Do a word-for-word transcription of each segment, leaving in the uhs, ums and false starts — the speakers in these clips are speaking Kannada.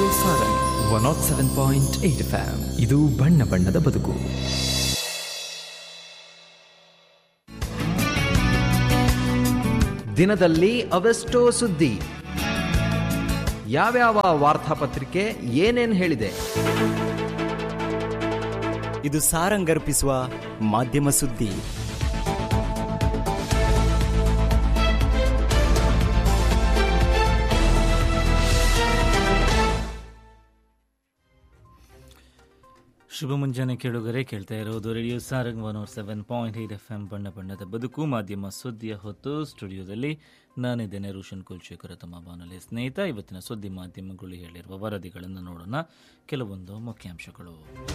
Sarang one not seven point eight F M. ಇದು ಬಣ್ಣ ಬಣ್ಣದ ಬದುಕು. ದಿನದಲ್ಲಿ ಅವೆಷ್ಟೋ ಸುದ್ದಿ, ಯಾವ್ಯಾವ ವಾರ್ತಾಪತ್ರಿಕೆ ಏನೇನ್ ಹೇಳಿದೆ, ಇದು ಸಾರಂಗರ್ಪಿಸುವ ಮಾಧ್ಯಮ ಸುದ್ದಿ. ಶುಭ ಮುಂಜಾನೆ ಕೇಳುಗರೆ, ಕೇಳ್ತಾ ಇರೋದು radio Sarang one not seven point eight F M. ಬಣ್ಣ ಬಣ್ಣದ ಬದುಕು ಮಾಧ್ಯಮ ಸುದ್ದಿಯ ಹೊತ್ತು. ಸ್ಟುಡಿಯೋದಲ್ಲಿ ನಾನಿದ್ದೇನೆ ರೋಷನ್ ಕುಲ್ಶೇಖರ, ತಮ್ಮ ಬಾನುಲಿ ಸ್ನೇಹಿತ. ಇವತ್ತಿನ ಸುದ್ದಿ ಮಾಧ್ಯಮಗಳು ಹೇಳಿರುವ ವರದಿಗಳನ್ನು ನೋಡೋಣ. ಕೆಲವೊಂದು ಮುಖ್ಯಾಂಶಗಳು.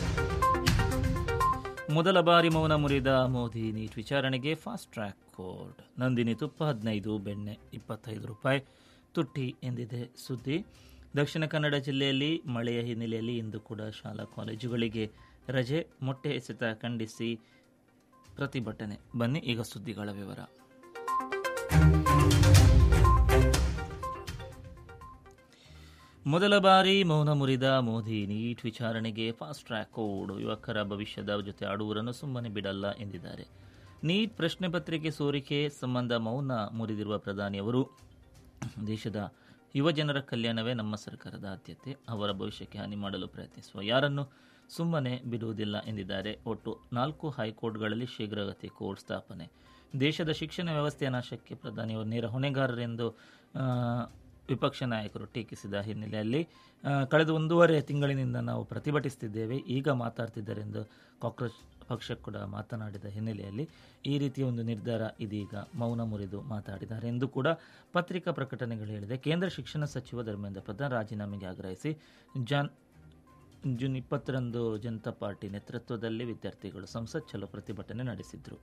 ಮೊದಲ ಬಾರಿ ಮೌನ ಮುರಿದ ಮೋದಿ, ನೀಟ್ ವಿಚಾರಣೆಗೆ ಫಾಸ್ಟ್ ಟ್ರ್ಯಾಕ್ ಕೋರ್ಟ್. ನಂದಿನಿ ತುಪ್ಪ ಹದಿನೈದು, ಬೆಣ್ಣೆ ಇಪ್ಪತ್ತೈದು ರೂಪಾಯಿ ತುಟ್ಟಿ ಎಂದಿದೆ ಸುದ್ದಿ. ದಕ್ಷಿಣ ಕನ್ನಡ ಜಿಲ್ಲೆಯಲ್ಲಿ ಮಳೆಯ ಹಿನ್ನೆಲೆಯಲ್ಲಿ ಇಂದು ಕೂಡ ಶಾಲಾ ಕಾಲೇಜುಗಳಿಗೆ ರಜೆ. ಮೊಟ್ಟೆ ಎಸೆತ ಖಂಡಿಸಿ ಪ್ರತಿಭಟನೆ. ಬನ್ನಿ ಈಗ ಸುದ್ದಿಗಳ ವಿವರ. ಮೊದಲ ಬಾರಿ ಮೌನ ಮುರಿದ ಮೋದಿ, ನೀಟ್ ವಿಚಾರಣೆಗೆ ಫಾಸ್ಟ್ ಟ್ರ್ಯಾಕ್ ಕೋರ್ಟ್. ಯುವಕರ ಭವಿಷ್ಯದ ಜೊತೆ ಆಡುವವರನ್ನು ಸುಮ್ಮನೆ ಬಿಡಲ್ಲ ಎಂದಿದ್ದಾರೆ. ನೀಟ್ ಪ್ರಶ್ನೆ ಪತ್ರಿಕೆ ಸೋರಿಕೆ ಸಂಬಂಧ ಮೌನ ಮುರಿದಿರುವ ಪ್ರಧಾನಿ ಅವರು, ದೇಶದ ಯುವ ಜನರ ಕಲ್ಯಾಣವೇ ನಮ್ಮ ಸರ್ಕಾರದ ಆದ್ಯತೆ. ಅವರ ಭವಿಷ್ಯಕ್ಕೆ ಹಾನಿ ಮಾಡಲು ಪ್ರಯತ್ನಿಸುವ ಯಾರನ್ನು ಸುಮ್ಮನೆ ಬಿಡುವುದಿಲ್ಲ ಎಂದಿದ್ದಾರೆ. ಒಟ್ಟು ನಾಲ್ಕು ಹೈಕೋರ್ಟ್ಗಳಲ್ಲಿ ಶೀಘ್ರಗತಿ ಕೋರ್ಟ್ ಸ್ಥಾಪನೆ. ದೇಶದ ಶಿಕ್ಷಣ ವ್ಯವಸ್ಥೆಯ ನಾಶಕ್ಕೆ ಪ್ರಧಾನಿಯವರು ನೇರ ಹೊಣೆಗಾರರೆಂದು ವಿಪಕ್ಷ ನಾಯಕರು ಟೀಕಿಸಿದ ಹಿನ್ನೆಲೆಯಲ್ಲಿ ಕಳೆದ ಒಂದೂವರೆ ತಿಂಗಳಿನಿಂದ ನಾವು ಪ್ರತಿಭಟಿಸುತ್ತಿದ್ದೇವೆ, ಈಗ ಮಾತಾಡ್ತಿದ್ದಾರೆ ಎಂದು ಕಾಂಗ್ರೆಸ್ ಪಕ್ಷ ಕೂಡ ಮಾತನಾಡಿದ ಹಿನ್ನೆಲೆಯಲ್ಲಿ ಈ ರೀತಿಯ ಒಂದು ನಿರ್ಧಾರ ಇದೀಗ ಮೌನ ಮುರಿದು ಮಾತಾಡಿದ್ದಾರೆ ಎಂದು ಕೂಡ ಪತ್ರಿಕಾ ಪ್ರಕಟಣೆಗಳು ಹೇಳಿದೆ. ಕೇಂದ್ರ ಶಿಕ್ಷಣ ಸಚಿವ ಧರ್ಮೇಂದ್ರ ಪ್ರಧಾನ್ ರಾಜೀನಾಮೆಗೆ ಆಗ್ರಹಿಸಿ ಜಾನ್ ಜೂನ್ ಇಪ್ಪತ್ತರಂದು ಜನತಾ ಪಾರ್ಟಿ ನೇತೃತ್ವದಲ್ಲಿ ವಿದ್ಯಾರ್ಥಿಗಳು ಸಂಸತ್ ಚಲೋ ಪ್ರತಿಭಟನೆ ನಡೆಸಿದ್ರು.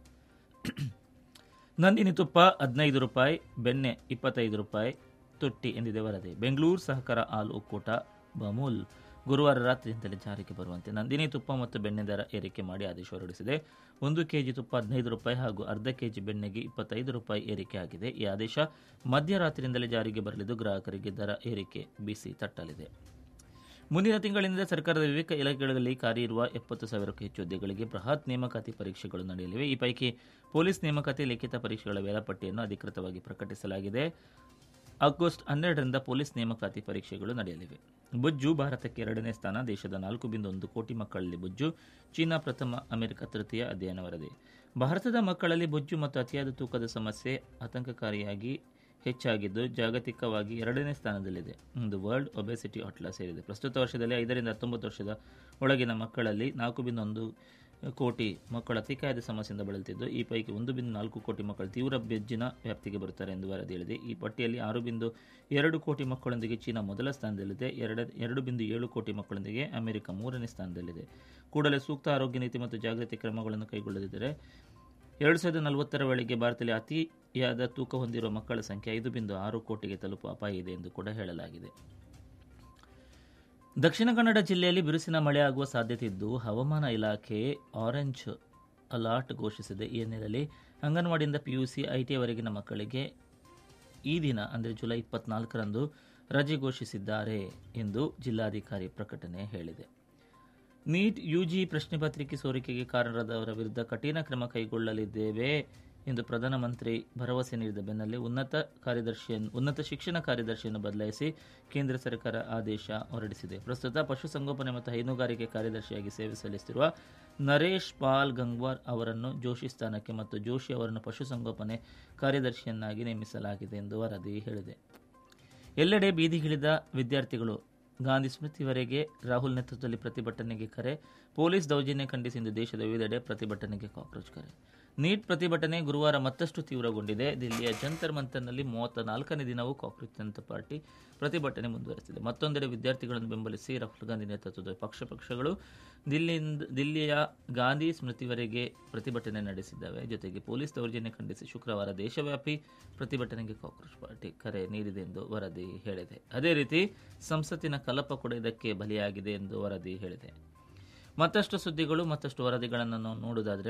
ನಂದಿನಿ ತುಪ್ಪ ಹದಿನೈದು ರೂಪಾಯಿ, ಬೆಣ್ಣೆ ಇಪ್ಪತ್ತೈದು ರೂಪಾಯಿ ತುಟ್ಟಿ ಎಂದಿದೆ ವರದಿ. ಬೆಂಗಳೂರು ಸಹಕಾರ ಹಾಲು ಒಕ್ಕೂಟ ಬಮೂಲ್ ಗುರುವಾರ ರಾತ್ರಿಯಿಂದಲೇ ಜಾರಿಗೆ ಬರುವಂತೆ ನಂದಿನಿ ತುಪ್ಪ ಮತ್ತು ಬೆಣ್ಣೆ ದರ ಏರಿಕೆ ಮಾಡಿ ಆದೇಶ ಹೊರಡಿಸಿದೆ. ಒಂದು ಕೆಜಿ ತುಪ್ಪ ಹದಿನೈದು ರೂಪಾಯಿ ಹಾಗೂ ಅರ್ಧ ಕೆಜಿ ಬೆಣ್ಣೆಗೆ ಇಪ್ಪತ್ತೈದು ರೂಪಾಯಿ ಏರಿಕೆ ಆಗಿದೆ. ಈ ಆದೇಶ ಮಧ್ಯರಾತ್ರಿಯಿಂದಲೇ ಜಾರಿಗೆ ಬರಲಿದ್ದು ಗ್ರಾಹಕರಿಗೆ ದರ ಏರಿಕೆ ಬಿಸಿ ತಟ್ಟಲಿದೆ. ಮುಂದಿನ ತಿಂಗಳಿಂದ ಸರ್ಕಾರದ ವಿವಿಧ ಇಲಾಖೆಗಳಲ್ಲಿ ಖಾಲಿ ಇರುವ ಎಪ್ಪತ್ತು ಸಾವಿರಕ್ಕೂ ಹೆಚ್ಚು ಹುದ್ದೆಗಳಿಗೆ ಬೃಹತ್ ನೇಮಕಾತಿ ಪರೀಕ್ಷೆಗಳು ನಡೆಯಲಿವೆ. ಈ ಪೈಕಿ ಪೊಲೀಸ್ ನೇಮಕಾತಿ ಲಿಖಿತ ಪರೀಕ್ಷೆಗಳ ವೇಳಾಪಟ್ಟಿಯನ್ನು ಅಧಿಕೃತವಾಗಿ ಪ್ರಕಟಿಸಲಾಗಿದೆ. ಆಗಸ್ಟ್ ಹನ್ನೆರಡರಿಂದ ಪೊಲೀಸ್ ನೇಮಕಾತಿ ಪರೀಕ್ಷೆಗಳು ನಡೆಯಲಿವೆ. ಬೊಜ್ಜು ಭಾರತಕ್ಕೆ ಎರಡನೇ ಸ್ಥಾನ. ದೇಶದ ನಾಲ್ಕು ಬಿಂದು ಒಂದು ಕೋಟಿ ಮಕ್ಕಳಲ್ಲಿ ಬೊಜ್ಜು. ಚೀನಾ ಪ್ರಥಮ, ಅಮೆರಿಕ ತೃತೀಯ. ಅಧ್ಯಯನ ವರದಿ. ಭಾರತದ ಮಕ್ಕಳಲ್ಲಿ ಬೊಜ್ಜು ಮತ್ತು ಅತಿಯಾದ ತೂಕದ ಸಮಸ್ಯೆ ಆತಂಕಕಾರಿಯಾಗಿ ಹೆಚ್ಚಾಗಿದ್ದು ಜಾಗತಿಕವಾಗಿ ಎರಡನೇ ಸ್ಥಾನದಲ್ಲಿದೆ ಎಂದು ವರ್ಲ್ಡ್ ಒಬೆಸಿಟಿ ಅಟ್ಲಾಸ್ ಸೇರಿದೆ. ಪ್ರಸ್ತುತ ವರ್ಷದಲ್ಲಿ ಐದರಿಂದ ಹತ್ತೊಂಬತ್ತು ವರ್ಷದ ಒಳಗಿನ ಮಕ್ಕಳಲ್ಲಿ ನಾಲ್ಕು ಬಿಂದು ಒಂದು ಕೋಟಿ ಮಕ್ಕಳು ಅತಿಕಾಯದ ಸಮಸ್ಯೆಯಿಂದ ಬಳಲುತ್ತಿದ್ದು, ಈ ಪೈಕಿ ಒಂದು ಬಿಂದು ನಾಲ್ಕು ಕೋಟಿ ಮಕ್ಕಳು ತೀವ್ರ ಬೆಜ್ಜಿನ ವ್ಯಾಪ್ತಿಗೆ ಬರುತ್ತಾರೆ ಎಂದು ವರದಿ ಹೇಳಿದೆ. ಈ ಪಟ್ಟಿಯಲ್ಲಿ ಆರು ಬಿಂದು ಎರಡು ಕೋಟಿ ಮಕ್ಕಳೊಂದಿಗೆ ಚೀನಾ ಮೊದಲ ಸ್ಥಾನದಲ್ಲಿದೆ. ಎರಡು ಎರಡು ಬಿಂದು ಏಳು ಕೋಟಿ ಮಕ್ಕಳೊಂದಿಗೆ ಅಮೆರಿಕ ಮೂರನೇ ಸ್ಥಾನದಲ್ಲಿದೆ. ಕೂಡಲೇ ಸೂಕ್ತ ಆರೋಗ್ಯ ನೀತಿ ಮತ್ತು ಜಾಗೃತಿ ಕ್ರಮಗಳನ್ನು ಕೈಗೊಳ್ಳದಿದ್ದರೆ ಎರಡು ಸಾವಿರದ ನಲವತ್ತರ ವೇಳೆಗೆ ಭಾರತದಲ್ಲಿ ಅತಿಯಾದ ತೂಕ ಹೊಂದಿರುವ ಮಕ್ಕಳ ಸಂಖ್ಯೆ ಐದು ಬಿಂದು ಆರು ಕೋಟಿಗೆ ತಲುಪುವ ಅಪಾಯ ಇದೆ ಎಂದು ಕೂಡ ಹೇಳಲಾಗಿದೆ. ದಕ್ಷಿಣ ಕನ್ನಡ ಜಿಲ್ಲೆಯಲ್ಲಿ ಬಿರುಸಿನ ಮಳೆ ಆಗುವ ಸಾಧ್ಯತೆ ಇದ್ದು ಹವಾಮಾನ ಇಲಾಖೆ ಆರೆಂಜ್ ಅಲರ್ಟ್ ಘೋಷಿಸಿದೆ. ಈ ಹಿನ್ನೆಲೆಯಲ್ಲಿ ಅಂಗನವಾಡಿಯಿಂದ ಪಿಯುಸಿ ಐಟಿವರೆಗಿನ ಮಕ್ಕಳಿಗೆ ಈ ದಿನ ಅಂದರೆ ಜುಲೈ ಇಪ್ಪತ್ನಾಲ್ಕರಂದು ರಜೆ ಘೋಷಿಸಿದ್ದಾರೆ ಎಂದು ಜಿಲ್ಲಾಧಿಕಾರಿ ಪ್ರಕಟಣೆ ಹೇಳಿದೆ. ನೀಟ್ ಯುಜಿ ಪ್ರಶ್ನೆ ಪತ್ರಿಕೆ ಸೋರಿಕೆಗೆ ಕಾರಣರಾದವರ ವಿರುದ್ಧ ಕಠಿಣ ಕ್ರಮ ಕೈಗೊಳ್ಳಲಿದ್ದೇವೆ ಎಂದು ಪ್ರಧಾನಮಂತ್ರಿ ಭರವಸೆ ನೀಡಿದ ಬೆನ್ನಲ್ಲೇ ಉನ್ನತ ಕಾರ್ಯದರ್ಶಿಯನ್ನು ಉನ್ನತ ಶಿಕ್ಷಣ ಕಾರ್ಯದರ್ಶಿಯನ್ನು ಬದಲಾಯಿಸಿ ಕೇಂದ್ರ ಸರ್ಕಾರ ಆದೇಶ ಹೊರಡಿಸಿದೆ. ಪ್ರಸ್ತುತ ಪಶುಸಂಗೋಪನೆ ಮತ್ತು ಹೈನುಗಾರಿಕೆ ಕಾರ್ಯದರ್ಶಿಯಾಗಿ ಸೇವೆ ಸಲ್ಲಿಸುತ್ತಿರುವ ನರೇಶ್ ಪಾಲ್ ಗಂಗ್ವಾರ್ ಅವರನ್ನು ಜೋಶಿ ಸ್ಥಾನಕ್ಕೆ ಮತ್ತು ಜೋಶಿ ಅವರನ್ನು ಪಶುಸಂಗೋಪನೆ ಕಾರ್ಯದರ್ಶಿಯನ್ನಾಗಿ ನೇಮಿಸಲಾಗಿದೆ ಎಂದು ವರದಿ ಹೇಳಿದೆ. ಎಲ್ಲೆಡೆ ಬೀದಿಗಿಳಿದ ವಿದ್ಯಾರ್ಥಿಗಳು. ಗಾಂಧಿ ಸ್ಮೃತಿವರೆಗೆ ರಾಹುಲ್ ನೇತೃತ್ವದಲ್ಲಿ ಪ್ರತಿಭಟನೆಗೆ ಕರೆ. ಪೊಲೀಸ್ ದೌರ್ಜನ್ಯ ಖಂಡಿಸಿ ಇಂದು ದೇಶದ ವಿವಿಧೆಡೆ ಪ್ರತಿಭಟನೆಗೆ ಕಾಕ್ರೋಚ್ ಕರೆ. ನೀಟ್ ಪ್ರತಿಭಟನೆ ಗುರುವಾರ ಮತ್ತಷ್ಟು ತೀವ್ರಗೊಂಡಿದೆ. ದಿಲ್ಲಿಯ ಜಂತರ್ ಮಂತರ್ನಲ್ಲಿ ಮೂವತ್ತ ನಾಲ್ಕನೇ ದಿನವೂ ಕಾಂಗ್ರೆಸ್ ಜನತಾ ಪಾರ್ಟಿ ಪ್ರತಿಭಟನೆ ಮುಂದುವರೆಸಿದೆ. ಮತ್ತೊಂದೆಡೆ ವಿದ್ಯಾರ್ಥಿಗಳನ್ನು ಬೆಂಬಲಿಸಿ ರಾಹುಲ್ ಗಾಂಧಿ ನೇತೃತ್ವದ ಪಕ್ಷ ಪಕ್ಷಗಳು ದಿಲ್ಲಿಯಿಂದ ದಿಲ್ಲಿಯ ಗಾಂಧಿ ಸ್ಮೃತಿವರೆಗೆ ಪ್ರತಿಭಟನೆ ನಡೆಸಿದ್ದಾವೆ. ಜೊತೆಗೆ ಪೊಲೀಸ್ ದೌರ್ಜನ್ಯ ಖಂಡಿಸಿ ಶುಕ್ರವಾರ ದೇಶವ್ಯಾಪಿ ಪ್ರತಿಭಟನೆಗೆ ಕಾಂಗ್ರೆಸ್ ಪಾರ್ಟಿ ಕರೆ ನೀಡಿದೆ ಎಂದು ವರದಿ ಹೇಳಿದೆ. ಅದೇ ರೀತಿ ಸಂಸತ್ತಿನ ಕಲಾಪ ಕೂಡ ಇದಕ್ಕೆ ಬಲಿಯಾಗಿದೆ ಎಂದು ವರದಿ ಹೇಳಿದೆ. ಮತ್ತಷ್ಟು ಸುದ್ದಿಗಳು, ಮತ್ತಷ್ಟು ವರದಿಗಳನ್ನು ನಾವು ನೋಡುವುದಾದರೆ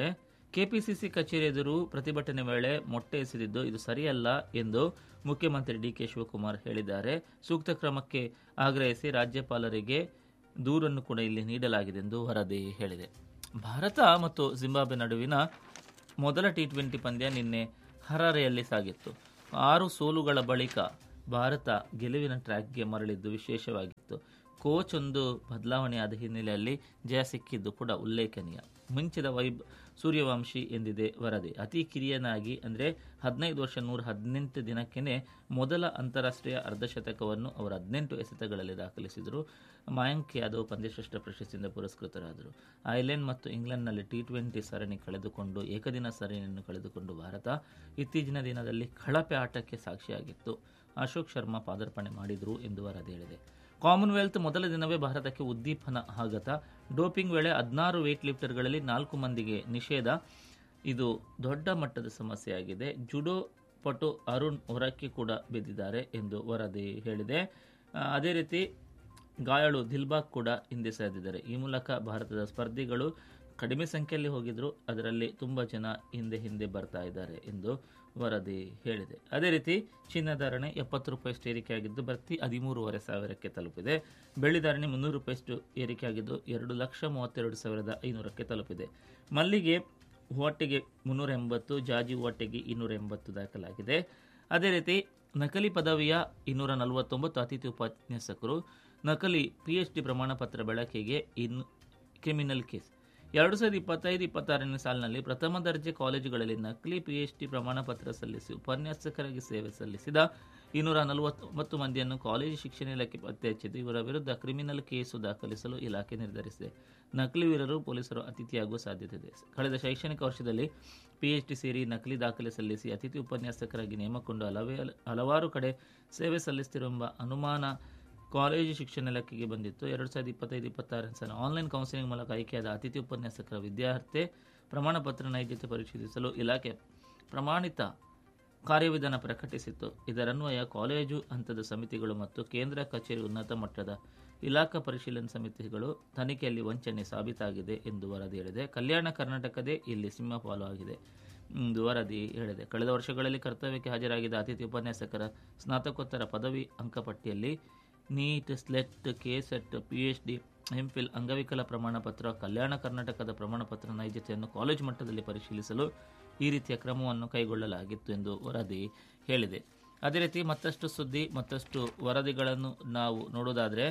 ಕೆಪಿಸಿಸಿ ಕಚೇರಿ ಎದುರು ಪ್ರತಿಭಟನೆ ವೇಳೆ ಮೊಟ್ಟೆ ಎಸೆದಿದ್ದು ಇದು ಸರಿಯಲ್ಲ ಎಂದು ಮುಖ್ಯಮಂತ್ರಿ ಡಿಕೆ ಶಿವಕುಮಾರ್ ಹೇಳಿದ್ದಾರೆ. ಸೂಕ್ತ ಕ್ರಮಕ್ಕೆ ಆಗ್ರಹಿಸಿ ರಾಜ್ಯಪಾಲರಿಗೆ ದೂರನ್ನು ಕೂಡ ಇಲ್ಲಿ ನೀಡಲಾಗಿದೆ ಎಂದು ವರದಿ ಹೇಳಿದೆ. ಭಾರತ ಮತ್ತು ಜಿಂಬಾಬ್ವೆ ನಡುವಿನ ಮೊದಲ ಟಿ ಟ್ವೆಂಟಿ ಪಂದ್ಯ ನಿನ್ನೆ ಹರಾರೆಯಲ್ಲಿ ಸಾಗಿತ್ತು. ಆರು ಸೋಲುಗಳ ಬಳಿಕ ಭಾರತ ಗೆಲುವಿನ ಟ್ರ್ಯಾಕ್ಗೆ ಮರಳಿದ್ದು ವಿಶೇಷವಾಗಿತ್ತು. ಕೋಚ್ ಒಂದು ಬದಲಾವಣೆಯಾದ ಹಿನ್ನೆಲೆಯಲ್ಲಿ ಜಯ ಸಿಕ್ಕಿದ್ದು ಕೂಡ ಉಲ್ಲೇಖನೀಯ. ಮಿಂಚಿದ ವೈಬ್ ಸೂರ್ಯವಂಶಿ ಎಂದಿದೆ ವರದಿ. ಅತಿ ಕಿರಿಯನಾಗಿ ಅಂದರೆ ಹದಿನೈದು ವರ್ಷ ನೂರ ಹದಿನೆಂಟು ದಿನಕ್ಕೇ ಮೊದಲ ಅಂತಾರಾಷ್ಟ್ರೀಯ ಅರ್ಧಶತಕವನ್ನು ಅವರು ಹದಿನೆಂಟು ಎಸೆತಗಳಲ್ಲಿ ದಾಖಲಿಸಿದರು. ಮಯಾಂಕ್ ಯಾದವ್ ಪಂದ್ಯಶ್ರೇಷ್ಠ ಪ್ರಶಸ್ತಿಯಿಂದ ಪುರಸ್ಕೃತರಾದರು. ಐರ್ಲೆಂಡ್ ಮತ್ತು ಇಂಗ್ಲೆಂಡ್ನಲ್ಲಿ ಟಿ ಟ್ವೆಂಟಿ ಸರಣಿ ಕಳೆದುಕೊಂಡು ಏಕದಿನ ಸರಣಿಯನ್ನು ಕಳೆದುಕೊಂಡು ಭಾರತ ಇತ್ತೀಚಿನ ದಿನದಲ್ಲಿ ಕಳಪೆ ಆಟಕ್ಕೆ ಸಾಕ್ಷಿಯಾಗಿತ್ತು. ಅಶೋಕ್ ಶರ್ಮಾ ಪಾದಾರ್ಪಣೆ ಮಾಡಿದರು ಎಂದು ವರದಿ ಹೇಳಿದೆ. ಕಾಮನ್ವೆಲ್ತ್ ಮೊದಲ ದಿನವೇ ಭಾರತಕ್ಕೆ ಉದ್ದೀಪನ ಆಘಾತ. ಡೋಪಿಂಗ್ ವೇಳೆ ಹದಿನಾರು ವೇಟ್ ಲಿಫ್ಟರ್ಗಳಲ್ಲಿ ನಾಲ್ಕು ಮಂದಿಗೆ ನಿಷೇಧ. ಇದು ದೊಡ್ಡ ಮಟ್ಟದ ಸಮಸ್ಯೆಯಾಗಿದೆ. ಜುಡೋ ಪಟು ಅರುಣ್ ಹೊರಕ್ಕೆ ಕೂಡ ಬಿದ್ದಿದ್ದಾರೆ ಎಂದು ವರದಿ ಹೇಳಿದೆ. ಅದೇ ರೀತಿ ಗಾಯಾಳು ದಿಲ್ಬಾಗ್ ಕೂಡ ಹಿಂದೆ ಸರಿದಿದ್ದಾರೆ. ಈ ಮೂಲಕ ಭಾರತದ ಸ್ಪರ್ಧಿಗಳು ಕಡಿಮೆ ಸಂಖ್ಯೆಯಲ್ಲಿ ಹೋಗಿದ್ರು, ಅದರಲ್ಲಿ ತುಂಬ ಜನ ಹಿಂದೆ ಹಿಂದೆ ಬರ್ತಾ ಇದ್ದಾರೆ ಎಂದು ವರದಿ ಹೇಳಿದೆ. ಅದೇ ರೀತಿ ಚಿನ್ನಧಾರಣೆ ಎಪ್ಪತ್ತು ರೂಪಾಯಿಷ್ಟು ಏರಿಕೆಯಾಗಿದ್ದು ಭರ್ತಿ ಹದಿಮೂರುವರೆ ಸಾವಿರಕ್ಕೆ ತಲುಪಿದೆ. ಬೆಳ್ಳಿ ಧಾರಣೆ ಮುನ್ನೂರು ರೂಪಾಯಿಷ್ಟು ಏರಿಕೆಯಾಗಿದ್ದು ಎರಡು ಲಕ್ಷ ಮೂವತ್ತೆರಡು ಸಾವಿರದ ಐನೂರಕ್ಕೆ ತಲುಪಿದೆ. ಮಲ್ಲಿಗೆ ಹೂವಟ್ಟಿಗೆ ಮುನ್ನೂರ ಎಂಬತ್ತು, ಜಾಜಿ ಹೂವಟ್ಟಿಗೆ ಇನ್ನೂರ ಎಂಬತ್ತು ದಾಖಲಾಗಿದೆ. ಅದೇ ರೀತಿ ನಕಲಿ ಪದವಿಯ ಇನ್ನೂರ ನಲವತ್ತೊಂಬತ್ತು ಅತಿಥಿ ಉಪನ್ಯಾಸಕರು ನಕಲಿ ಪಿಎಚ್ ಡಿ ಪ್ರಮಾಣ ಪತ್ರ ಬಳಕೆಗೆ ಇನ್ನು ಕ್ರಿಮಿನಲ್ ಕೇಸ್. ಎರಡು ಸಾವಿರದ ಇಪ್ಪತ್ತೈದು ಇಪ್ಪತ್ತಾರನೇ ಸಾಲಿನಲ್ಲಿ ಪ್ರಥಮ ದರ್ಜೆ ಕಾಲೇಜುಗಳಲ್ಲಿ ನಕಲಿ ಪಿಎಚ್ ಡಿ ಪ್ರಮಾಣ ಪತ್ರ ಸಲ್ಲಿಸಿ ಉಪನ್ಯಾಸಕರಾಗಿ ಸೇವೆ ಸಲ್ಲಿಸಿದ ಇನ್ನೂರ ನಲವತ್ತೊಂಬತ್ತು ಮಂದಿಯನ್ನು ಕಾಲೇಜು ಶಿಕ್ಷಣ ಇಲಾಖೆ ಪತ್ತೆ ಹಚ್ಚಿದ್ದು. ಇವರ ವಿರುದ್ಧ ಕ್ರಿಮಿನಲ್ ಕೇಸು ದಾಖಲಿಸಲು ಇಲಾಖೆ ನಿರ್ಧರಿಸಿದೆ. ನಕಲಿ ವೀರರು ಪೊಲೀಸರು ಅತಿಥಿಯಾಗುವ ಸಾಧ್ಯತೆ ಇದೆ. ಕಳೆದ ಶೈಕ್ಷಣಿಕ ವರ್ಷದಲ್ಲಿ ಪಿಎಚ್ ಡಿ ಸೇರಿ ನಕಲಿ ದಾಖಲೆ ಸಲ್ಲಿಸಿ ಅತಿಥಿ ಉಪನ್ಯಾಸಕರಾಗಿ ನೇಮಕೊಂಡು ಹಲವೇ ಹಲವಾರು ಕಡೆ ಸೇವೆ ಸಲ್ಲಿಸುತ್ತಿರುವ ಅನುಮಾನ ಕಾಲೇಜು ಶಿಕ್ಷಣ ಇಲಾಖೆಗೆ ಬಂದಿತ್ತು. ಎರಡು ಸಾವಿರದ ಇಪ್ಪತ್ತೈದು ಇಪ್ಪತ್ತಾರನೇ ಸಾಲ ಆನ್ಲೈನ್ ಕೌನ್ಸಿಲಿಂಗ್ ಮೂಲಕ ಆಯ್ಕೆಯಾದ ಅತಿಥಿ ಉಪನ್ಯಾಸಕರ ವಿದ್ಯಾರ್ಥಿ ಪ್ರಮಾಣ ಪತ್ರ ನೈಜತೆ ಪರಿಶೀಲಿಸಲು ಇಲಾಖೆ ಪ್ರಮಾಣಿತ ಕಾರ್ಯವಿಧಾನ ಪ್ರಕಟಿಸಿತ್ತು. ಇದರನ್ವಯ ಕಾಲೇಜು ಹಂತದ ಸಮಿತಿಗಳು ಮತ್ತು ಕೇಂದ್ರ ಕಚೇರಿ ಉನ್ನತ ಮಟ್ಟದ ಇಲಾಖಾ ಪರಿಶೀಲನಾ ಸಮಿತಿಗಳು ತನಿಖೆಯಲ್ಲಿ ವಂಚನೆ ಸಾಬೀತಾಗಿದೆ ಎಂದು ವರದಿ ಹೇಳಿದೆ. ಕಲ್ಯಾಣ ಕರ್ನಾಟಕದೇ ಇಲ್ಲಿ ಸಿಂಹಪಾಲು ಆಗಿದೆ ಎಂದು ವರದಿ ಹೇಳಿದೆ. ಕಳೆದ ವರ್ಷಗಳಲ್ಲಿ ಕರ್ತವ್ಯಕ್ಕೆ ಹಾಜರಾಗಿದ್ದ ಅತಿಥಿ ಉಪನ್ಯಾಸಕರ ಸ್ನಾತಕೋತ್ತರ ಪದವಿ ಅಂಕಪಟ್ಟಿಯಲ್ಲಿ neat, SLET, KSET, pH D, MPhil, ಅಂಗವಿಕಲ ಪ್ರಮಾಣ ಪತ್ರ, ಕಲ್ಯಾಣ ಕರ್ನಾಟಕದ ಪ್ರಮಾಣ ಪತ್ರ ನೈಜತೆಯನ್ನು ಕಾಲೇಜು ಮಟ್ಟದಲ್ಲಿ ಪರಿಶೀಲಿಸಲು ಈ ರೀತಿಯ ಕ್ರಮವನ್ನು ಕೈಗೊಳ್ಳಲಾಗಿತ್ತು ಎಂದು ವರದಿ ಹೇಳಿದೆ. ಅದೇ ರೀತಿ ಮತ್ತಷ್ಟು ಸುದ್ದಿ ಮತ್ತಷ್ಟು ವರದಿಗಳನ್ನು ನಾವು ನೋಡೋದಾದರೆ,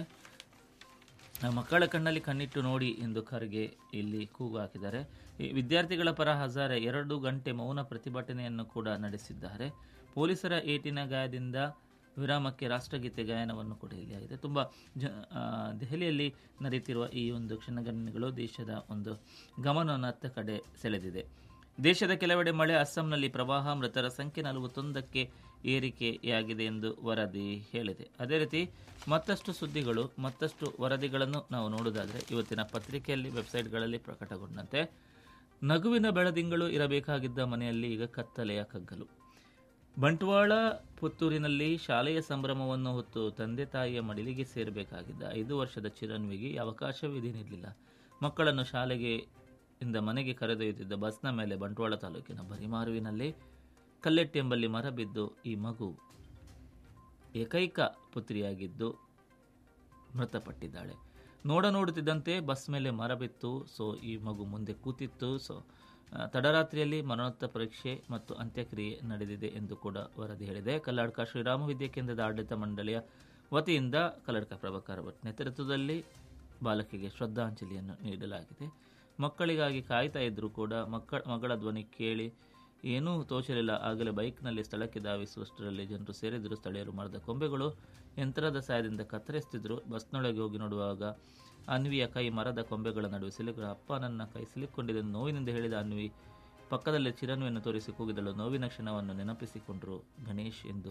ಮಕ್ಕಳ ಕಣ್ಣಲ್ಲಿ ಕಣ್ಣಿಟ್ಟು ನೋಡಿ ಎಂದು ಖರ್ಗೆ ಇಲ್ಲಿ ಕೂಗು ಹಾಕಿದ್ದಾರೆ. ಈ ವಿದ್ಯಾರ್ಥಿಗಳ ಪರ ಹಜಾರೆ ಎರಡು ಗಂಟೆ ಮೌನ ಪ್ರತಿಭಟನೆಯನ್ನು ಕೂಡ ನಡೆಸಿದ್ದಾರೆ. ಪೊಲೀಸರ ಏಟಿನ ಗಾಯದಿಂದ ವಿರಾಮಕ್ಕೆ ರಾಷ್ಟ್ರಗೀತೆ ಗಾಯನವನ್ನು ಕೂಡ ಇಲ್ಲಿ ಆಗಿದೆ. ತುಂಬ ಜ ದೆಹಲಿಯಲ್ಲಿ ನಡೆಯುತ್ತಿರುವ ಈ ಒಂದು ಕ್ಷಣಗಣನೆಗಳು ದೇಶದ ಒಂದು ಗಮನವನ್ನು ಅತ್ತ ಕಡೆ ಸೆಳೆದಿದೆ. ದೇಶದ ಕೆಲವೆಡೆ ಮಳೆ, ಅಸ್ಸಾಂನಲ್ಲಿ ಪ್ರವಾಹ, ಮೃತರ ಸಂಖ್ಯೆ ನಲವತ್ತೊಂದಕ್ಕೆ ಏರಿಕೆಯಾಗಿದೆ ಎಂದು ವರದಿ ಹೇಳಿದೆ. ಅದೇ ರೀತಿ ಮತ್ತಷ್ಟು ಸುದ್ದಿಗಳು ಮತ್ತಷ್ಟು ವರದಿಗಳನ್ನು ನಾವು ನೋಡೋದಾದರೆ, ಇವತ್ತಿನ ಪತ್ರಿಕೆಯಲ್ಲಿ ವೆಬ್ಸೈಟ್ಗಳಲ್ಲಿ ಪ್ರಕಟಗೊಂಡಂತೆ ನಗುವಿನ ಬೆಳದಿಂಗಳು ಇರಬೇಕಾಗಿದ್ದ ಮನೆಯಲ್ಲಿ ಈಗ ಕತ್ತಲೆಯ ಕಗ್ಗಲು. ಬಂಟ್ವಾಳ ಪುತ್ತೂರಿನಲ್ಲಿ ಶಾಲೆಯ ಸಂಭ್ರಮವನ್ನು ಹೊತ್ತು ತಂದೆ ತಾಯಿಯ ಮಡಿಲಿಗೆ ಸೇರಬೇಕಾಗಿದ್ದ ಐದು ವರ್ಷದ ಚಿರನ್ವಿಗೆ ಅವಕಾಶವಿದೇನಿರಲಿಲ್ಲ. ಮಕ್ಕಳನ್ನು ಶಾಲೆಗೆ ಇಂದ ಮನೆಗೆ ಕರೆದೊಯ್ಯುತ್ತಿದ್ದ ಬಸ್ನ ಮೇಲೆ ಬಂಟ್ವಾಳ ತಾಲೂಕಿನ ಬರಿಮಾರುವಿನಲ್ಲಿ ಕಲ್ಲೆಟ್ಟಿ ಎಂಬಲ್ಲಿ ಮರ ಬಿದ್ದು ಈ ಮಗು ಏಕೈಕ ಪುತ್ರಿಯಾಗಿದ್ದು ಮೃತಪಟ್ಟಿದ್ದಾಳೆ. ನೋಡ ನೋಡುತ್ತಿದ್ದಂತೆ ಬಸ್ ಮೇಲೆ ಮರ ಬಿತ್ತು. ಸೊ ಈ ಮಗು ಮುಂದೆ ಕೂತಿತ್ತು. ಸೊ ತಡರಾತ್ರಿಯಲ್ಲಿ ಮರಣೋತ್ತರ ಪರೀಕ್ಷೆ ಮತ್ತು ಅಂತ್ಯಕ್ರಿಯೆ ನಡೆದಿದೆ ಎಂದು ಕೂಡ ವರದಿ ಹೇಳಿದೆ. ಕಲ್ಲಡ್ಕ ಶ್ರೀರಾಮ ವಿದ್ಯಾಕೇಂದ್ರದ ಆಡಳಿತ ಮಂಡಳಿಯ ವತಿಯಿಂದ ಕಲ್ಲಡ್ಕ ಪ್ರಭಾಕರ್ ಭಟ್ ನೇತೃತ್ವದಲ್ಲಿ ಬಾಲಕಿಗೆ ಶ್ರದ್ಧಾಂಜಲಿಯನ್ನು ನೀಡಲಾಗಿದೆ. ಮಕ್ಕಳಿಗಾಗಿ ಕಾಯ್ತಾ ಇದ್ದರೂ ಕೂಡ ಮಕ್ಕಳ ಮಗಳ ಧ್ವನಿ ಕೇಳಿ ಏನೂ ತೋಚಲಿಲ್ಲ. ಆಗಲೇ ಬೈಕ್ನಲ್ಲಿ ಸ್ಥಳಕ್ಕೆ ಧಾವಿಸುವಷ್ಟರಲ್ಲಿ ಜನರು ಸೇರಿದರು. ಸ್ಥಳೀಯರು ಮರದ ಕೊಂಬೆಗಳು ಯಂತ್ರದ ಸಹಾಯದಿಂದ ಕತ್ತರಿಸುತ್ತಿದ್ದರು. ಬಸ್ನೊಳಗೆ ಹೋಗಿ ನೋಡುವಾಗ ಅನ್ವಿಯ ಕೈ ಮರದ ಕೊಂಬೆಗಳ ನಡುವೆ ಸಿಲುಕ ಅಪ್ಪ ನನ್ನ ಕೈ ಸಿಲುಕೊಂಡಿದೆ ನೋವಿನಿಂದ ಹೇಳಿದ ಅನ್ವಿ ಪಕ್ಕದಲ್ಲಿ ಚಿರನ್ವಿಯನ್ನು ತೋರಿಸಿ ಕೂಗಿದಳು. ನೋವಿನ ಕ್ಷಣವನ್ನು ನೆನಪಿಸಿಕೊಂಡರು ಗಣೇಶ್ ಎಂದು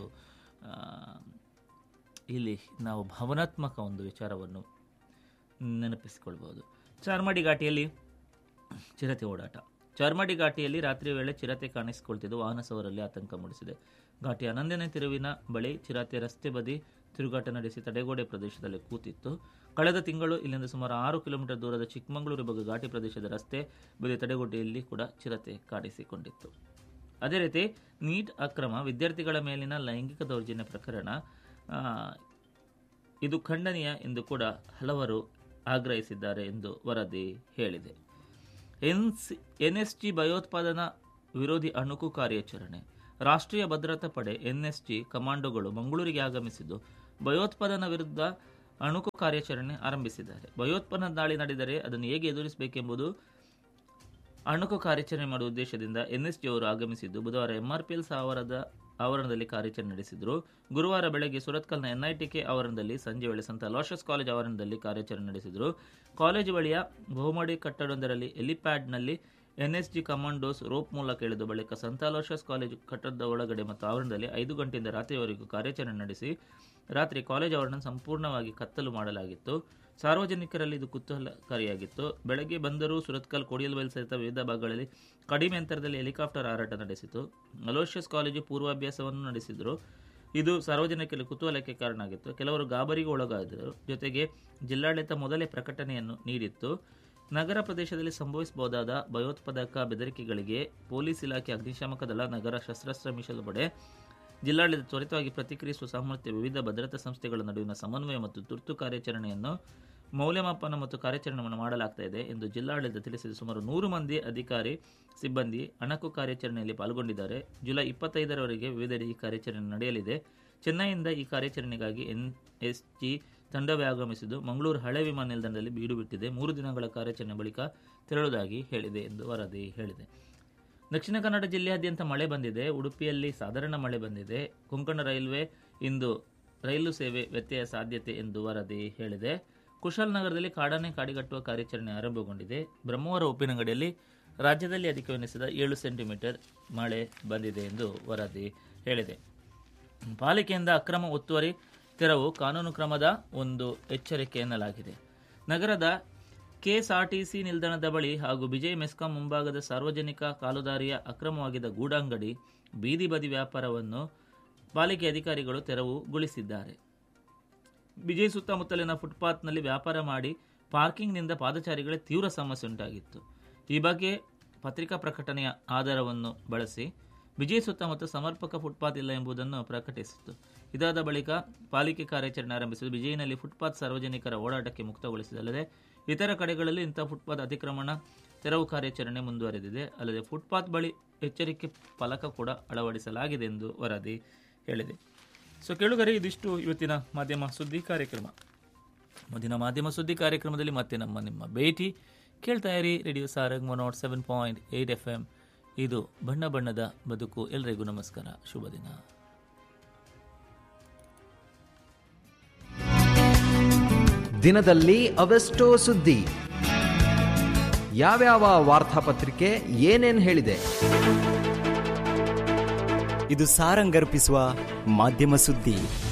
ಇಲ್ಲಿ ನಾವು ಭಾವನಾತ್ಮಕ ಒಂದು ವಿಚಾರವನ್ನು ನೆನಪಿಸಿಕೊಳ್ಬಹುದು. ಚಾರ್ಮಾಡಿ ಘಾಟಿಯಲ್ಲಿ ಚಿರತೆ ಓಡಾಟ. ಚಾರ್ಮಾಡಿ ಘಾಟಿಯಲ್ಲಿ ರಾತ್ರಿ ವೇಳೆ ಚಿರತೆ ಕಾಣಿಸಿಕೊಳ್ತಿದ್ದು ವಾಹನ ಸವಾರರಲ್ಲಿ ಆತಂಕ ಮೂಡಿಸಿದೆ. ಘಾಟಿಯ ಹನ್ನೊಂದನೇ ತಿರುವಿನ ಬಳಿ ಚಿರತೆ ರಸ್ತೆ ಬದಿ ತಿರುಗಾಟ ನಡೆಸಿ ತಡೆಗೋಡೆ ಪ್ರದೇಶದಲ್ಲಿ ಕೂತಿತ್ತು. ಕಳೆದ ತಿಂಗಳು ಇಲ್ಲಿಂದ ಸುಮಾರು ಆರು ಕಿಲೋಮೀಟರ್ ದೂರದ ಚಿಕ್ಕಮಗಳೂರು ಬಗ್ಗೆ ಘಾಟಿ ಪ್ರದೇಶದ ರಸ್ತೆ ಬದಿ ತಡೆಗೋಡೆಯಲ್ಲಿ ಕೂಡ ಚಿರತೆ ಕಾಣಿಸಿಕೊಂಡಿತ್ತು. ಅದೇ ರೀತಿ ನೀಟ್ ಅಕ್ರಮ, ವಿದ್ಯಾರ್ಥಿಗಳ ಮೇಲಿನ ಲೈಂಗಿಕ ದೌರ್ಜನ್ಯ ಪ್ರಕರಣ ಇದು ಖಂಡನೀಯ ಎಂದು ಕೂಡ ಹಲವರು ಆಗ್ರಹಿಸಿದ್ದಾರೆ ಎಂದು ವರದಿ ಹೇಳಿದೆ. ಎನ್ಎಸ್ಜಿ ಭಯೋತ್ಪಾದನಾ ವಿರೋಧಿ ಅಣುಕು ಕಾರ್ಯಾಚರಣೆ. ರಾಷ್ಟ್ರೀಯ ಭದ್ರತಾ ಪಡೆ ಎನ್ಎಸ್ಜಿ ಕಮಾಂಡೋಗಳು ಮಂಗಳೂರಿಗೆ ಆಗಮಿಸಿದ್ದು ಭಯೋತ್ಪಾದನಾ ವಿರುದ್ಧ ಅಣುಕು ಕಾರ್ಯಾಚರಣೆ ಆರಂಭಿಸಿದ್ದಾರೆ. ಭಯೋತ್ಪಾದನಾ ದಾಳಿ ನಡೆದರೆ ಅದನ್ನು ಹೇಗೆ ಎದುರಿಸಬೇಕೆಂಬುದು ಅಣುಕು ಕಾರ್ಯಾಚರಣೆ ಮಾಡುವ ಉದ್ದೇಶದಿಂದ ಎನ್ಎಸ್ಜಿ ಅವರು ಆಗಮಿಸಿದ್ದು ಬುಧವಾರ ಎಂಆರ್ಪಿಎಲ್ ಆವರಣದ ಆವರಣದಲ್ಲಿ ಕಾರ್ಯಾಚರಣೆ ನಡೆಸಿದರು. ಗುರುವಾರ ಬೆಳಗ್ಗೆ ಸುರತ್ಕಲ್ನ ಎನ್ಐಟಿಕೆ ಆವರಣದಲ್ಲಿ, ಸಂಜೆ ವೇಳೆ ಸಂತ ಅಲೋಷಿಯಸ್ ಕಾಲೇಜ್ ಆವರಣದಲ್ಲಿ ಕಾರ್ಯಾಚರಣೆ ನಡೆಸಿದರು. ಕಾಲೇಜು ಬಳಿಯ ಬಹುಮಡಿ ಕಟ್ಟಡವೊಂದರಲ್ಲಿ ಹೆಲಿಪ್ಯಾಡ್ನಲ್ಲಿ ಎನ್ಎಸ್ಜಿ ಕಮಾಂಡೋಸ್ ರೋಪ್ ಮೂಲಕ ಇಳಿದು ಬಳಿಕ ಸಂತ ಅಲೋಷಿಯಸ್ ಕಾಲೇಜು ಕಟ್ಟಡದ ಒಳಗಡೆ ಮತ್ತು ಆವರಣದಲ್ಲಿ ಐದು ಗಂಟೆಯಿಂದ ರಾತ್ರಿಯವರೆಗೂ ಕಾರ್ಯಾಚರಣೆ ನಡೆಸಿ ರಾತ್ರಿ ಕಾಲೇಜು ಆವರಣ ಸಂಪೂರ್ಣವಾಗಿ ಕತ್ತಲು ಮಾಡಲಾಗಿತ್ತು. ಸಾರ್ವಜನಿಕರಲ್ಲಿ ಇದು ಕುತೂಹಲಕಾರಿಯಾಗಿತ್ತು. ಬೆಳಗ್ಗೆ ಬಂದರೂ ಸುರತ್ಕಲ್, ಕೋಡಿಯಲ್ಬೈಲ್ ಸಹಿತ ವಿವಿಧ ಭಾಗಗಳಲ್ಲಿ ಕಡಿಮೆ ಅಂತರದಲ್ಲಿ ಹೆಲಿಕಾಪ್ಟರ್ ಹಾರಾಟ ನಡೆಸಿತು. ಅಲೋಷಿಯಸ್ ಕಾಲೇಜು ಪೂರ್ವಾಭ್ಯಾಸವನ್ನು ನಡೆಸಿದರು. ಇದು ಸಾರ್ವಜನಿಕರಲ್ಲಿ ಕುತೂಹಲಕ್ಕೆ ಕಾರಣ ಆಗಿತ್ತು. ಕೆಲವರು ಗಾಬರಿಗೆ ಒಳಗಾದರು. ಜೊತೆಗೆ ಜಿಲ್ಲಾಡಳಿತ ಮೊದಲೇ ಪ್ರಕಟಣೆಯನ್ನು ನೀಡಿತ್ತು. ನಗರ ಪ್ರದೇಶದಲ್ಲಿ ಸಂಭವಿಸಬಹುದಾದ ಭಯೋತ್ಪಾದಕ ಬೆದರಿಕೆಗಳಿಗೆ ಪೊಲೀಸ್ ಇಲಾಖೆ, ಅಗ್ನಿಶಾಮಕ ದಳ, ನಗರ ಶಸ್ತ್ರಾಸ್ತ್ರ ಮೀಸಲು ಪಡೆ, ಜಿಲ್ಲಾಡಳಿತ ತ್ವರಿತವಾಗಿ ಪ್ರತಿಕ್ರಿಯಿಸುವ ಸಾಮರ್ಥ್ಯ, ವಿವಿಧ ಭದ್ರತಾ ಸಮಸ್ಥೆಗಳ ನಡುವಿನ ಸಮನ್ವಯ ಮತ್ತು ತುರ್ತು ಕಾರ್ಯಾಚರಣೆಯನ್ನು ಮೌಲ್ಯಮಾಪನ ಮತ್ತು ಕಾರ್ಯಾಚರಣೆಯನ್ನು ಮಾಡಲಾಗ್ತಾ ಇದೆ ಎಂದು ಜಿಲ್ಲಾಡಳಿತ ತಿಳಿಸಿದೆ. ಸುಮಾರು ನೂರು ಮಂದಿ ಅಧಿಕಾರಿ, ಸಿಬ್ಬಂದಿ ಅಣಕು ಕಾರ್ಯಾಚರಣೆಯಲ್ಲಿ ಪಾಲ್ಗೊಂಡಿದ್ದಾರೆ. ಜುಲೈ ಇಪ್ಪತ್ತೈದರವರೆಗೆ ವಿವಿಧೆಡೆ ಈ ಕಾರ್ಯಾಚರಣೆ ನಡೆಯಲಿದೆ. ಚೆನ್ನೈಯಿಂದ ಈ ಕಾರ್ಯಾಚರಣೆಗಾಗಿ ಎನ್ಎಸ್ಜಿ ತಂಡವೇ ಆಗಮಿಸಿದ್ದು ಮಂಗಳೂರು ಹಳೆ ವಿಮಾನ ನಿಲ್ದಾಣದಲ್ಲಿ ಬೀಡು ಬಿಟ್ಟಿದೆ. ಮೂರು ದಿನಗಳ ಕಾರ್ಯಾಚರಣೆ ಬಳಿಕ ತೆರಳುವುದಾಗಿ ಹೇಳಿದೆ ಎಂದು ವರದಿ ಹೇಳಿದೆ. ದಕ್ಷಿಣ ಕನ್ನಡ ಜಿಲ್ಲೆಯಾದ್ಯಂತ ಮಳೆ ಬಂದಿದೆ. ಉಡುಪಿಯಲ್ಲಿ ಸಾಧಾರಣ ಮಳೆ ಬಂದಿದೆ. ಕೊಂಕಣ ರೈಲ್ವೆ ಇಂದು ರೈಲು ಸೇವೆ ವ್ಯತ್ಯಯ ಸಾಧ್ಯತೆ ಎಂದು ವರದಿ ಹೇಳಿದೆ. ಕುಶಾಲನಗರದಲ್ಲಿ ಕಾಡಾನೆ ಕಾಡಿಗಟ್ಟುವ ಕಾರ್ಯಾಚರಣೆ ಆರಂಭಗೊಂಡಿದೆ. ಬ್ರಹ್ಮವರ ಉಪ್ಪಿನಂಗಡಿಯಲ್ಲಿ ರಾಜ್ಯದಲ್ಲಿ ಅಧಿಕವೆನಿಸಿದ ಏಳು ಸೆಂಟಿಮೀಟರ್ ಮಳೆ ಬಂದಿದೆ ಎಂದು ವರದಿ ಹೇಳಿದೆ. ಪಾಲಿಕೆಯಿಂದ ಅಕ್ರಮ ಒತ್ತುವರಿ ತೆರವು ಕಾನೂನು ಕ್ರಮದ ಒಂದು ಎಚ್ಚರಿಕೆ ಎನ್ನಲಾಗಿದೆ. ನಗರದ ಕೆಎಸ್ಆರ್ಟಿಸಿ ನಿಲ್ದಾಣದ ಬಳಿ ಹಾಗೂ ವಿಜಯ್ ಮೆಸ್ಕಾಂ ಮುಂಭಾಗದ ಸಾರ್ವಜನಿಕ ಕಾಲುದಾರಿಯ ಅಕ್ರಮವಾಗಿದ್ದ ಗೂಡಂಗಡಿ, ಬೀದಿ ಬದಿ ವ್ಯಾಪಾರವನ್ನು ಪಾಲಿಕೆ ಅಧಿಕಾರಿಗಳು ತೆರವುಗೊಳಿಸಿದ್ದಾರೆ. ವಿಜಯ್ ಸುತ್ತಮುತ್ತಲಿನ ಫುಟ್ಪಾತ್ನಲ್ಲಿ ವ್ಯಾಪಾರ ಮಾಡಿ ಪಾರ್ಕಿಂಗ್ನಿಂದ ಪಾದಚಾರಿಗಳಿಗೆ ತೀವ್ರ ಸಮಸ್ಯೆ ಉಂಟಾಗಿತ್ತು. ಈ ಬಗ್ಗೆ ಪತ್ರಿಕಾ ಪ್ರಕಟಣೆಯ ಆಧಾರವನ್ನು ಬಳಸಿ ವಿಜಯ್ ಸುತ್ತಮುತ್ತ ಸಮರ್ಪಕ ಫುಟ್ಪಾತ್ ಇಲ್ಲ ಎಂಬುದನ್ನು ಪ್ರಕಟಿಸಿತ್ತು. ಇದಾದ ಬಳಿಕ ಪಾಲಿಕೆ ಕಾರ್ಯಾಚರಣೆ ಆರಂಭಿಸಿದ್ದು ವಿಜಯ್ನಲ್ಲಿ ಫುಟ್ಪಾತ್ ಸಾರ್ವಜನಿಕರ ಓಡಾಟಕ್ಕೆ ಮುಕ್ತಗೊಳಿಸಿದಲ್ಲದೆ ಇತರ ಕಡೆಗಳಲ್ಲಿ ಇಂಥ ಫುಟ್ಪಾತ್ ಅತಿಕ್ರಮಣ ತೆರವು ಕಾರ್ಯಾಚರಣೆ ಮುಂದುವರೆದಿದೆ. ಅಲ್ಲದೆ ಫುಟ್ಪಾತ್ ಬಳಿ ಎಚ್ಚರಿಕೆ ಫಲಕ ಕೂಡ ಅಳವಡಿಸಲಾಗಿದೆ ಎಂದು ವರದಿ ಹೇಳಿದೆ. ಸೊ ಕೇಳುಗರೆ, ಇದಿಷ್ಟು ಇವತ್ತಿನ ಮಾಧ್ಯಮ ಸುದ್ದಿ ಕಾರ್ಯಕ್ರಮ. ಮುಂದಿನ ಮಾಧ್ಯಮ ಸುದ್ದಿ ಕಾರ್ಯಕ್ರಮದಲ್ಲಿ ಮತ್ತೆ ನಮ್ಮ ನಿಮ್ಮ ಭೇಟಿ. ಕೇಳ್ತಾ ಇರಿ radio Sarang one not seven point eight F M. ಇದು ಬಣ್ಣ ಬಣ್ಣದ ಬದುಕು. ಎಲ್ಲರಿಗೂ ನಮಸ್ಕಾರ, ಶುಭ ದಿನ. ದಿನದಲ್ಲಿ ಅವೆಷ್ಟೋ ಸುದ್ದಿ, ಯಾವ್ಯಾವ ವಾರ್ತಾಪತ್ರಿಕೆ ಏನೇನ್ ಹೇಳಿದೆ, ಇದು ಸಾರಂಗರ್ಪಿಸುವ ಮಾಧ್ಯಮ ಸುದ್ದಿ.